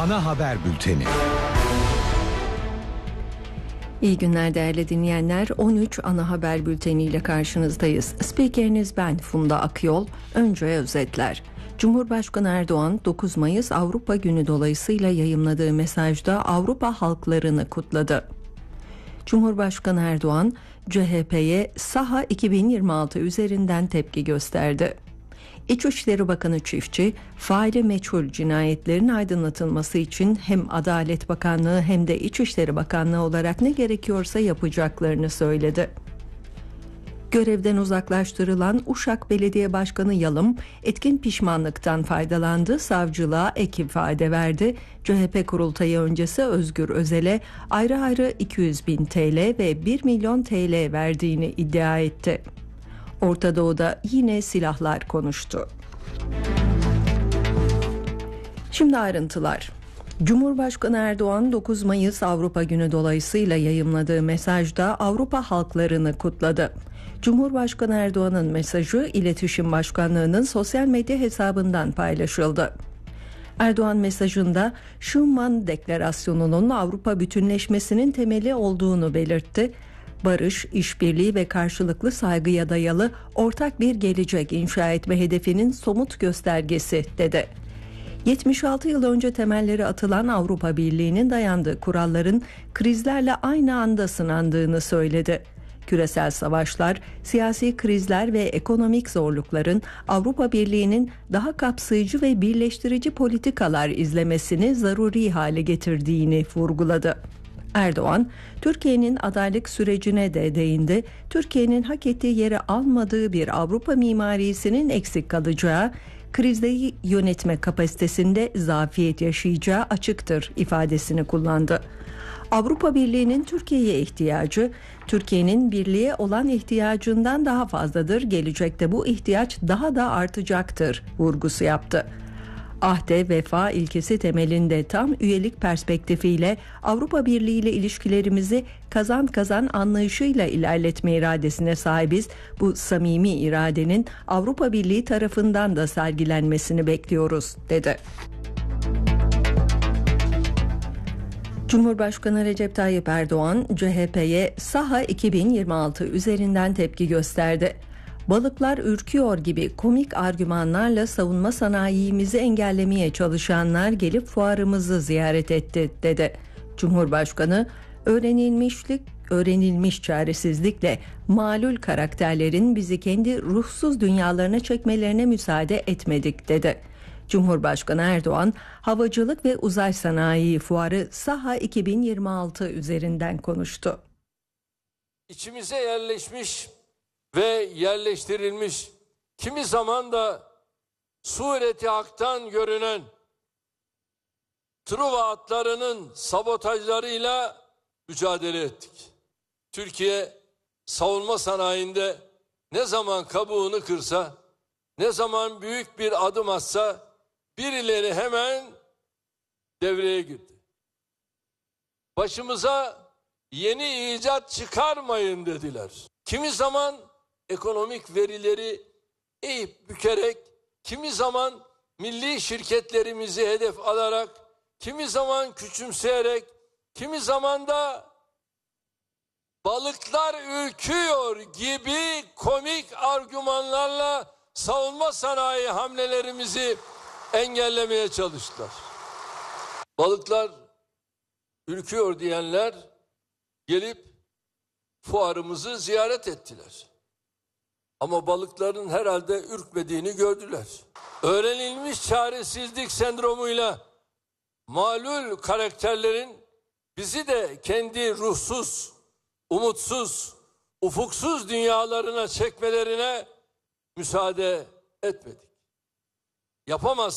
Ana haber bülteni. İyi günler değerli dinleyenler. 13 ana haber bülteniyle karşınızdayız. Spikeriniz ben Funda Akyol. Önce özetler. Cumhurbaşkanı Erdoğan 9 Mayıs Avrupa Günü dolayısıyla yayımladığı mesajda Avrupa halklarını kutladı. Cumhurbaşkanı Erdoğan, CHP'ye Saha 2026 üzerinden tepki gösterdi. İçişleri Bakanı Çiftçi, faili meçhul cinayetlerin aydınlatılması için hem Adalet Bakanlığı hem de İçişleri Bakanlığı olarak ne gerekiyorsa yapacaklarını söyledi. Görevden uzaklaştırılan Uşak Belediye Başkanı Yalım, etkin pişmanlıktan faydalandı, savcılığa ek ifade verdi. CHP kurultayı öncesi Özgür Özel'e ayrı ayrı 200.000 TL ve 1 milyon TL verdiğini iddia etti. Orta Doğu'da yine silahlar konuştu. Şimdi ayrıntılar. Cumhurbaşkanı Erdoğan 9 Mayıs Avrupa Günü dolayısıyla yayımladığı mesajda Avrupa halklarını kutladı. Cumhurbaşkanı Erdoğan'ın mesajı İletişim Başkanlığı'nın sosyal medya hesabından paylaşıldı. Erdoğan mesajında Schuman Deklarasyonu'nun Avrupa bütünleşmesinin temeli olduğunu belirtti. Barış, işbirliği ve karşılıklı saygıya dayalı ortak bir gelecek inşa etme hedefinin somut göstergesi dedi. 76 yıl önce temelleri atılan Avrupa Birliği'nin dayandığı kuralların krizlerle aynı anda sınandığını söyledi. Küresel savaşlar, siyasi krizler ve ekonomik zorlukların Avrupa Birliği'nin daha kapsayıcı ve birleştirici politikalar izlemesini zaruri hale getirdiğini vurguladı. Erdoğan, Türkiye'nin adaylık sürecine de değindi. Türkiye'nin hak ettiği yeri almadığı bir Avrupa mimarisinin eksik kalacağı, krizleri yönetme kapasitesinde zafiyet yaşayacağı açıktır ifadesini kullandı. Avrupa Birliği'nin Türkiye'ye ihtiyacı, Türkiye'nin birliğe olan ihtiyacından daha fazladır. Gelecekte bu ihtiyaç daha da artacaktır vurgusu yaptı. Ahde vefa ilkesi temelinde tam üyelik perspektifiyle Avrupa Birliği ile ilişkilerimizi kazan kazan anlayışıyla ilerletme iradesine sahibiz. Bu samimi iradenin Avrupa Birliği tarafından da sergilenmesini bekliyoruz, dedi. Cumhurbaşkanı Recep Tayyip Erdoğan, CHP'ye Saha 2026 üzerinden tepki gösterdi. Balıklar ürküyor gibi komik argümanlarla savunma sanayimizi engellemeye çalışanlar gelip fuarımızı ziyaret etti, dedi. Cumhurbaşkanı, öğrenilmiş çaresizlikle malul karakterlerin bizi kendi ruhsuz dünyalarına çekmelerine müsaade etmedik, dedi. Cumhurbaşkanı Erdoğan, havacılık ve uzay sanayi fuarı Saha 2026 üzerinden konuştu. İçimize yerleşmiş ve yerleştirilmiş, kimi zaman da sureti haktan görünen Truva atlarının sabotajlarıyla mücadele ettik. Türkiye savunma sanayinde ne zaman kabuğunu kırsa, ne zaman büyük bir adım atsa birileri hemen devreye girdi. Başımıza yeni icat çıkarmayın dediler. Kimi zaman ekonomik verileri eğip bükerek, kimi zaman milli şirketlerimizi hedef alarak, kimi zaman küçümseyerek, kimi zaman da balıklar ürküyor gibi komik argümanlarla savunma sanayi hamlelerimizi engellemeye çalıştılar. Balıklar ürküyor diyenler gelip fuarımızı ziyaret ettiler. Ama balıkların herhalde ürkmediğini gördüler. Öğrenilmiş çaresizlik sendromuyla malul karakterlerin bizi de kendi ruhsuz, umutsuz, ufuksuz dünyalarına çekmelerine müsaade etmedik. Yapamaz.